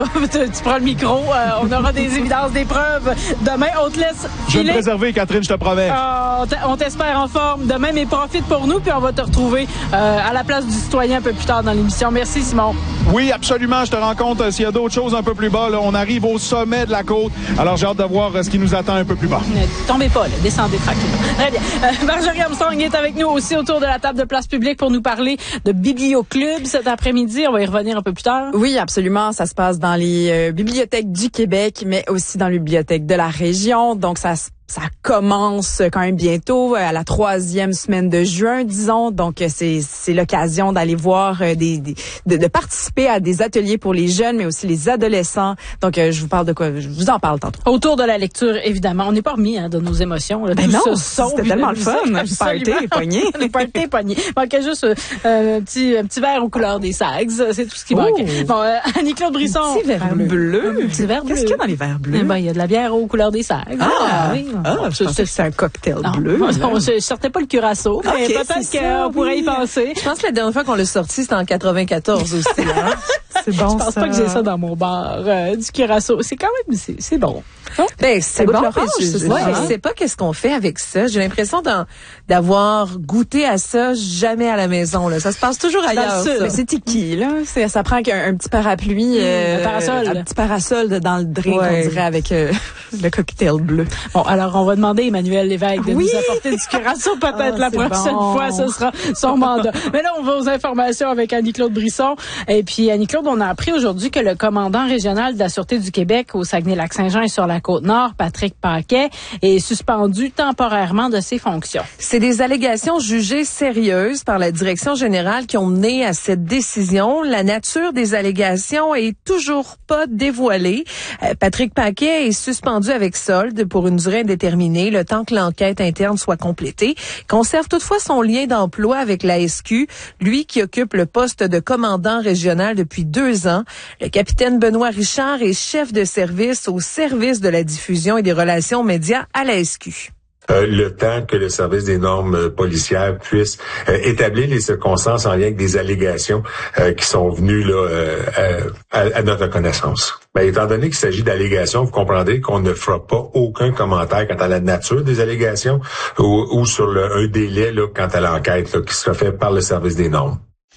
Tu prends le micro, on aura des évidences, des preuves. Demain, on te laisse filer. Je vais me préserver, Catherine, je te promets. On t'espère en forme demain, mais profite pour nous, puis on va te retrouver à la place du citoyen un peu plus tard dans l'émission. Merci, Simon. Oui, absolument. Je te rends compte, s'il y a d'autres choses un peu plus bas, là, on arrive au sommet de la côte. Alors, j'ai hâte de voir ce qui nous attend un peu plus bas. Tombez pas, là, descendez tranquillement. Très bien. Marjorie Armstrong est avec nous aussi autour de la table de Place Publique pour nous parler de Biblioclub cet après-midi. On va y revenir un peu plus tard. Oui, absolument. Ça se passe dans les bibliothèques du Québec, mais aussi dans les bibliothèques de la région. Donc, ça commence quand même bientôt, à la 3e semaine de juin, disons. Donc, c'est l'occasion d'aller voir de participer à des ateliers pour les jeunes, mais aussi les adolescents. Donc, je vous parle de quoi? Je vous en parle tantôt. Autour de la lecture, évidemment. On n'est pas remis de nos émotions. Là, non, c'était tellement le fun. Le party est pogné. Le party est pogné. Il manquait juste un petit verre aux couleurs des Sags. C'est tout ce qui manquait. Bon, Annie-Claude Brisson. Un petit verre bleu. Un petit verre bleu. Qu'est-ce qu'il y a dans les verres bleus? Il y a de la bière aux couleurs des Sags. Oui. Je pensais que c'est un cocktail bleu. Non, je sortais pas le curaçao, mais peut-être qu'on pourrait y penser. Je pense que la dernière fois qu'on l'a sorti, c'était en 94 aussi. Hein? C'est bon, je pense pas que j'ai ça dans mon bar, du curaçao. C'est quand même, c'est bon. Ben, c'est bon. Je sais pas qu'est-ce qu'on fait avec ça. J'ai l'impression d'avoir goûté à ça jamais à la maison, là. Ça se passe toujours ailleurs. Mais c'est tiki, là. Ça prend un petit parapluie, un parasol. Un petit parasol dans le drink, on dirait, avec le cocktail bleu. Bon, alors, on va demander à Emmanuel Lévesque de nous apporter du curaçao peut-être la prochaine fois. Ce sera son mandat. Mais là, on va aux informations avec Annie-Claude Brisson. Et puis, Annie-Claude, on a appris aujourd'hui que le commandant régional de la Sûreté du Québec au Saguenay-Lac-Saint-Jean et sur la Côte-Nord, Patrick Paquet, est suspendu temporairement de ses fonctions. C'est des allégations jugées sérieuses par la direction générale qui ont mené à cette décision. La nature des allégations est toujours pas dévoilée. Patrick Paquet est suspendu avec solde pour une durée indéterminée, le temps que l'enquête interne soit complétée. Il conserve toutefois son lien d'emploi avec la SQ, lui qui occupe le poste de commandant régional depuis 2 ans. Le capitaine Benoît Richard est chef de service au service de la diffusion et des relations médias à la SQ. Le temps que le service des normes policières puisse établir les circonstances en lien avec des allégations qui sont venues là à notre connaissance. Ben, étant donné qu'il s'agit d'allégations, vous comprendrez qu'on ne fera pas aucun commentaire quant à la nature des allégations ou sur un délai là, quant à l'enquête là, qui sera fait par le service des normes.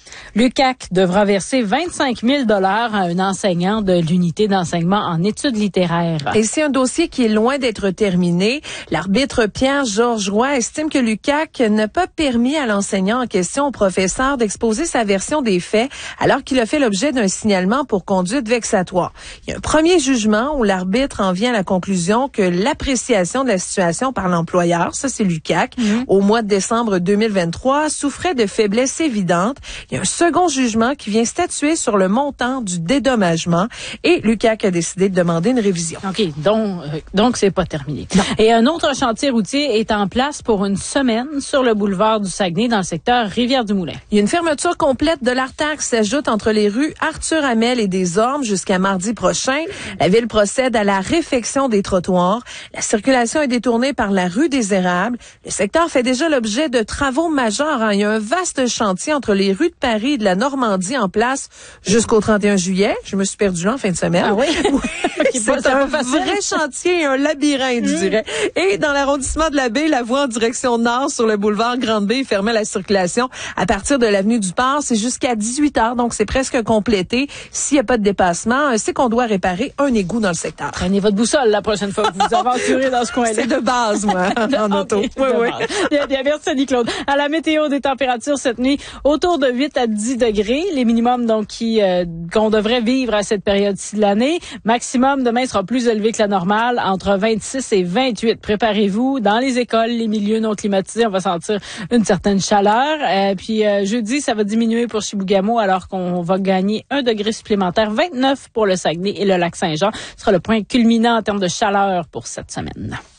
L'UQAC devra verser 25 000 $ à un enseignant de l'unité d'enseignement en études littéraires. Et c'est un dossier qui est loin d'être terminé. L'arbitre Pierre-Georges Roy estime que l'UQAC n'a pas permis à l'enseignant en question, au professeur, d'exposer sa version des faits alors qu'il a fait l'objet d'un signalement pour conduite vexatoire. Il y a un premier jugement où l'arbitre en vient à la conclusion que l'appréciation de la situation par l'employeur, ça c'est l'UQAC, au mois de décembre 2023, souffrait de faiblesses évidentes. Il y a un second jugement qui vient statuer sur le montant du dédommagement et l'UQAC a décidé de demander une révision. OK, donc c'est pas terminé. Non. Et un autre chantier routier est en place pour une semaine sur le boulevard du Saguenay dans le secteur Rivière-du-Moulin. Il y a une fermeture complète de l'Artac qui s'ajoute entre les rues Arthur-Hamel et des Ormes jusqu'à mardi prochain. La ville procède à la réfection des trottoirs. La circulation est détournée par la rue des Érables. Le secteur fait déjà l'objet de travaux majeurs. Il y a un vaste chantier entre les rues de Paris et de la Normandie en place jusqu'au 31 juillet. Je me suis perdue là en fin de semaine. Ah oui? C'est un vrai chantier, un labyrinthe, je dirais. Et dans l'arrondissement de la Baie, la voie en direction nord sur le boulevard Grande-Baie fermait la circulation à partir de l'avenue du Port. C'est jusqu'à 18h, donc c'est presque complété. S'il n'y a pas de dépassement, c'est qu'on doit réparer un égout dans le secteur. Prenez votre boussole la prochaine fois que vous vous aventurez dans ce coin-là. C'est de base, moi, en auto. Oui. Bien, merci, Annie-Claude. À la météo, des températures cette nuit autour de 8 à 10 degrés. Les minimums, donc, qu'on devrait vivre à cette période-ci de l'année. Maximum, demain, sera plus élevé que la normale, entre 26 et 28. Préparez-vous. Dans les écoles, les milieux non climatisés, on va sentir une certaine chaleur. Puis, jeudi, ça va diminuer pour Chibougamau, alors qu'on va gagner 1 degré supplémentaire. 29 pour le Saguenay et le Lac-Saint-Jean. Ce sera le point culminant en termes de chaleur pour cette semaine.